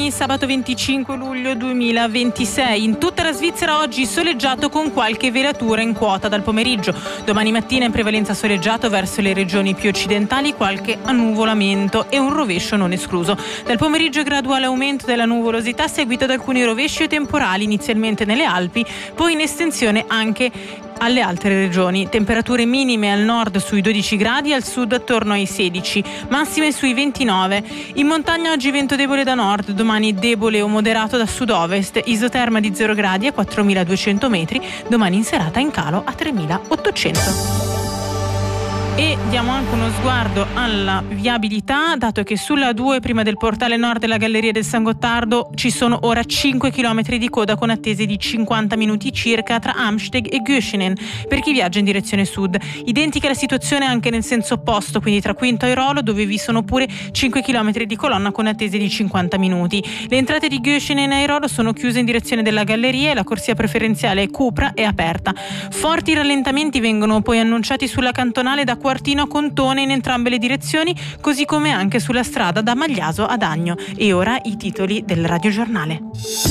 Sabato 25 luglio 2026. In tutta la Svizzera oggi soleggiato con qualche velatura in quota dal pomeriggio. Domani mattina in prevalenza soleggiato, verso le regioni più occidentali qualche annuvolamento e un rovescio non escluso. Dal pomeriggio graduale aumento della nuvolosità seguito da alcuni rovesci o temporali inizialmente nelle Alpi, poi in estensione anche alle altre regioni. Temperature minime al nord sui 12 gradi, al sud attorno ai 16, massime sui 29. In montagna oggi vento debole da nord, domani debole o moderato da sud-ovest, isoterma di 0 gradi a 4.200 metri, domani in serata in calo a 3.800. E diamo anche uno sguardo alla viabilità, dato che sulla 2 prima del portale nord della Galleria del San Gottardo ci sono ora 5 km di coda con attese di 50 minuti circa tra Amsteg e Göschenen per chi viaggia in direzione sud. Identica la situazione anche nel senso opposto, quindi tra Quinto e Rolo, dove vi sono pure 5 km di colonna con attese di 50 minuti. Le entrate di Göschenen e Rolo sono chiuse in direzione della Galleria e la corsia preferenziale Cupra è aperta. Forti rallentamenti vengono poi annunciati sulla cantonale da Quartino a Contone in entrambe le direzioni, così come anche sulla strada da Magliaso ad Agno. E ora i titoli del radiogiornale.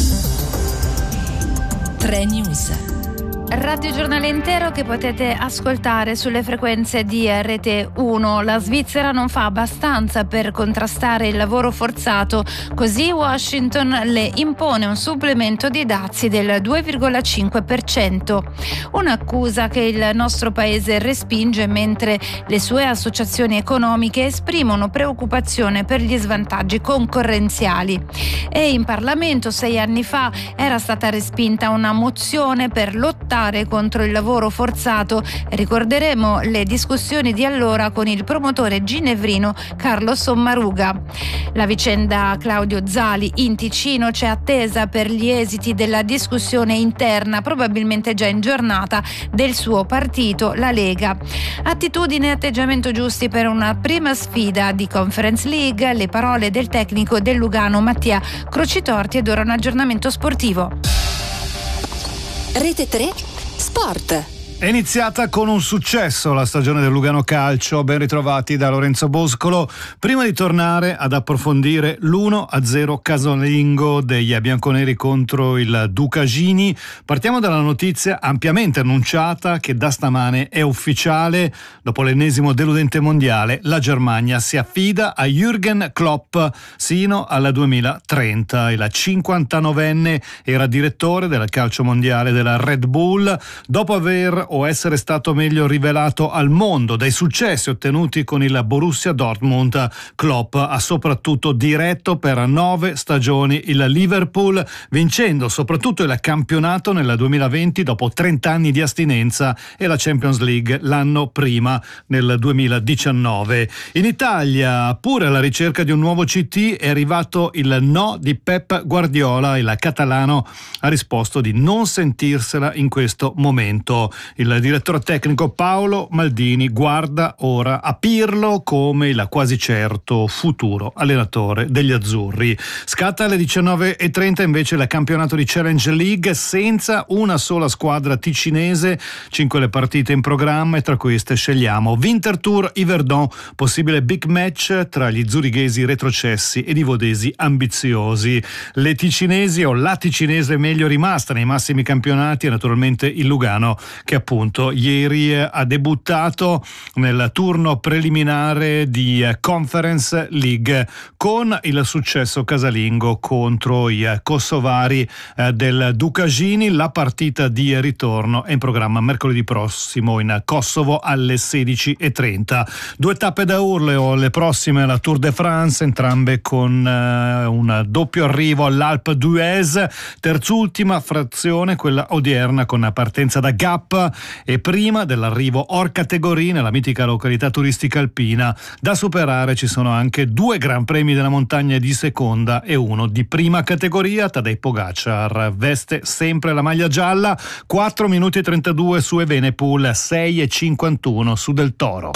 3 News. Radiogiornale intero che potete ascoltare sulle frequenze di Rete 1. La Svizzera non fa abbastanza per contrastare il lavoro forzato, così Washington le impone un supplemento di dazi del 2,5%. Un'accusa che il nostro paese respinge, mentre le sue associazioni economiche esprimono preoccupazione per gli svantaggi concorrenziali. E in Parlamento 6 anni fa era stata respinta una mozione per lottare contro il lavoro forzato. Ricorderemo le discussioni di allora con il promotore ginevrino Carlo Sommaruga. La vicenda Claudio Zali in Ticino c'è attesa per gli esiti della discussione interna, probabilmente già in giornata, del suo partito, la Lega. Attitudine e atteggiamento giusti per una prima sfida di Conference League, le parole del tecnico del Lugano Mattia Crocitorti, ed ora un aggiornamento sportivo. Rete 3 Sport. È iniziata con un successo la stagione del Lugano Calcio, ben ritrovati da Lorenzo Boscolo. Prima di tornare ad approfondire l'1-0 casalingo degli bianconeri contro il Ducagini, partiamo dalla notizia ampiamente annunciata che da stamane è ufficiale. Dopo l'ennesimo deludente mondiale, la Germania si affida a Jürgen Klopp sino al 2030. Il 59enne era direttore del calcio mondiale della Red Bull. Dopo aver o essere stato meglio rivelato al mondo dai successi ottenuti con il Borussia Dortmund, Klopp ha soprattutto diretto per 9 stagioni il Liverpool, vincendo soprattutto il campionato nel 2020 dopo 30 anni di astinenza e la Champions League l'anno prima, nel 2019. In Italia, pure alla ricerca di un nuovo CT, è arrivato il no di Pep Guardiola. Il catalano ha risposto di non sentirsela in questo momento. Il direttore tecnico Paolo Maldini guarda ora a Pirlo come il quasi certo futuro allenatore degli azzurri. Scatta alle 19:30 invece il campionato di Challenge League senza una sola squadra ticinese, 5 le partite in programma e tra queste scegliamo Winterthur Yverdon, possibile big match tra gli zurighesi retrocessi ed i vodesi ambiziosi. Le ticinesi o la ticinese meglio rimasta nei massimi campionati e naturalmente il Lugano, che appunto ieri ha debuttato nel turno preliminare di Conference League con il successo casalingo contro i kosovari del Ducagini. La partita di ritorno è in programma mercoledì prossimo in Kosovo alle 16:30. 2 tappe da urlo, le prossime alla Tour de France, entrambe con un doppio arrivo all'Alpe d'Huez, terzultima frazione quella odierna con partenza da Gap e prima dell'arrivo hors categoria nella mitica località turistica alpina. Da superare ci sono anche 2 gran premi della montagna di seconda e uno di prima categoria. Tadej Pogacar veste sempre la maglia gialla, 4 minuti e 32 su Evenepoel, 6:51 su Del Toro.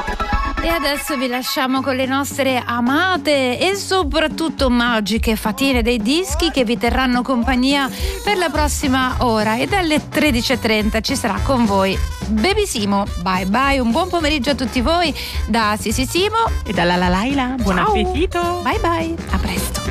E adesso vi lasciamo con le nostre amate e soprattutto magiche fatine dei dischi che vi terranno compagnia per la prossima ora, e dalle 13:30 ci sarà con voi Baby Simo. Bye bye, un buon pomeriggio a tutti voi da Sisi Simo e dalla Laila. Buon appetito. Bye bye, a presto.